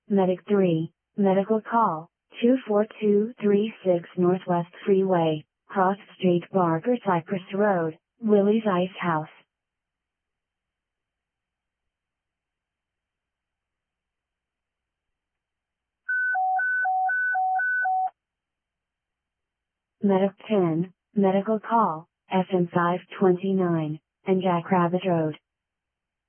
Medic 3, medical call, 24236 Northwest Freeway, Cross Street, Barker Cypress Road, Willie's Ice House. Medic 10, medical call, FM 529, and Jackrabbit Road,